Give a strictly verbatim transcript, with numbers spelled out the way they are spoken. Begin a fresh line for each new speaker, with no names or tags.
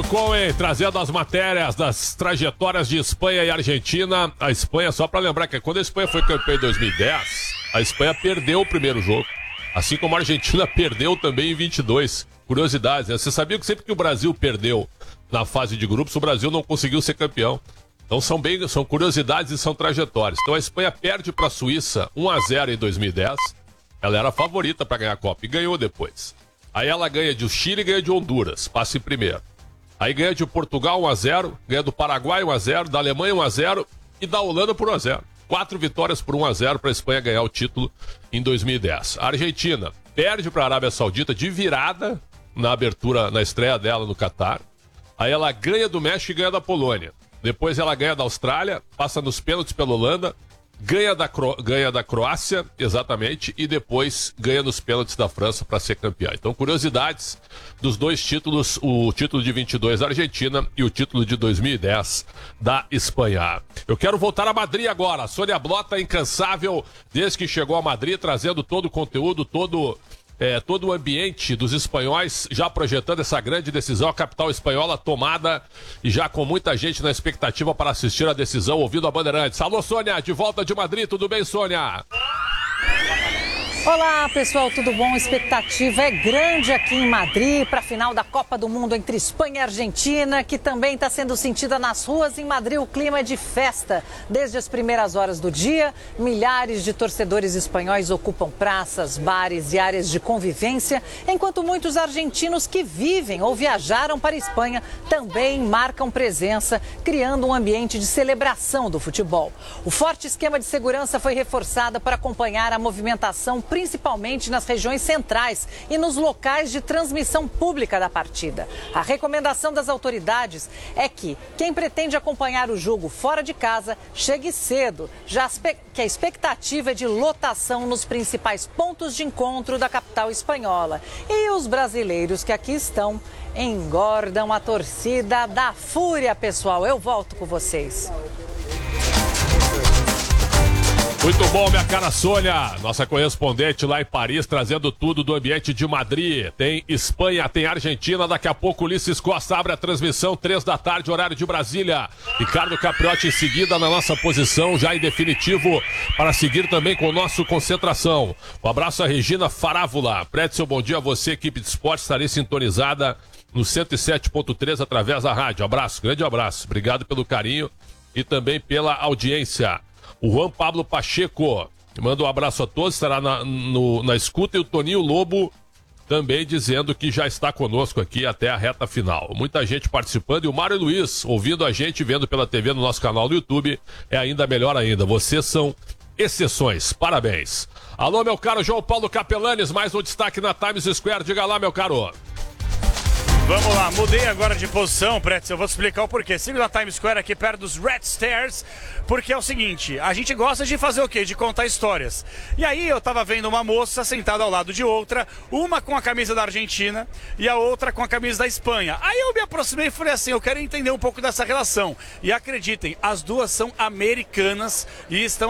Com, hein, trazendo as matérias das trajetórias de Espanha e Argentina. A Espanha, só para lembrar que quando a Espanha foi campeã em dois mil e dez, a Espanha perdeu o primeiro jogo. Assim como a Argentina perdeu também em vinte e dois. Curiosidades, né? Você sabia que sempre que o Brasil perdeu na fase de grupos, o Brasil não conseguiu ser campeão. Então são, bem, são curiosidades e são trajetórias. Então a Espanha perde para a Suíça um a zero em dois mil e dez. Ela era a favorita para ganhar a Copa e ganhou depois. Aí ela ganha de Chile e ganha de Honduras, passa em primeiro. Aí ganha de Portugal um a zero, ganha do Paraguai um a zero, da Alemanha um a zero e da Holanda por um a zero. Quatro vitórias por um a zero para a Espanha ganhar o título em dois mil e dez. A Argentina perde para a Arábia Saudita de virada na abertura, na estreia dela no Catar. Aí ela ganha do México e ganha da Polônia. Depois ela ganha da Austrália, passa nos pênaltis pela Holanda, ganha da, Cro... ganha da Croácia, exatamente, e depois ganha nos pênaltis da França para ser campeã. Então, curiosidades dos dois títulos, o título de vinte e dois da Argentina e o título de dois mil e dez da Espanha. Eu quero voltar a Madrid agora. A Sônia Blota, incansável, desde que chegou a Madrid, trazendo todo o conteúdo, todo... É, todo o ambiente dos espanhóis, já projetando essa grande decisão, a capital espanhola tomada e já com muita gente na expectativa para assistir a decisão, ouvindo a Bandeirantes. Alô, Sônia, de volta de Madrid, tudo bem, Sônia?
Olá, pessoal, tudo bom? A expectativa é grande aqui em Madrid para a final da Copa do Mundo entre Espanha e Argentina, que também está sendo sentida nas ruas. Em Madrid, o clima é de festa. Desde as primeiras horas do dia, milhares de torcedores espanhóis ocupam praças, bares e áreas de convivência, enquanto muitos argentinos que vivem ou viajaram para a Espanha também marcam presença, criando um ambiente de celebração do futebol. O forte esquema de segurança foi reforçado para acompanhar a movimentação, principalmente nas regiões centrais e nos locais de transmissão pública da partida. A recomendação das autoridades é que quem pretende acompanhar o jogo fora de casa chegue cedo, já que a expectativa é de lotação nos principais pontos de encontro da capital espanhola. E os brasileiros que aqui estão engordam a torcida da fúria, pessoal. Eu volto com vocês.
Muito bom, minha cara Sônia, nossa correspondente lá em Paris, trazendo tudo do ambiente de Madrid. Tem Espanha, tem Argentina, daqui a pouco Ulisses Costa abre a transmissão, três da tarde, horário de Brasília. Ricardo Capriotti em seguida na nossa posição, já em definitivo, para seguir também com o nosso Concentração. Um abraço a Regina Farávola. Preste seu bom dia a você, equipe de esporte, estarei sintonizada no cento e sete ponto três através da rádio. Abraço, grande abraço, obrigado pelo carinho e também pela audiência. O Juan Pablo Pacheco manda um abraço a todos, estará na, no, na escuta, e o Toninho Lobo também dizendo que já está conosco aqui até a reta final. Muita gente participando e o Mário Luiz ouvindo a gente, vendo pela T V no nosso canal do YouTube, é ainda melhor ainda. Vocês são exceções, parabéns. Alô, meu caro João Paulo Capelanes, mais um destaque na Times Square, diga lá, meu caro.
Vamos lá, mudei agora de posição, Pretz, eu vou te explicar o porquê. Sigo na Times Square aqui perto dos Red Stairs, porque é o seguinte, a gente gosta de fazer o quê? De contar histórias. E aí eu tava vendo uma moça sentada ao lado de outra, uma com a camisa da Argentina e a outra com a camisa da Espanha. Aí eu me aproximei e falei assim, eu quero entender um pouco dessa relação. E acreditem, as duas são americanas e estão